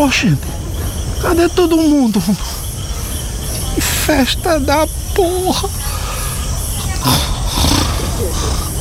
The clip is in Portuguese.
Oxente, cadê todo mundo? Que festa da porra!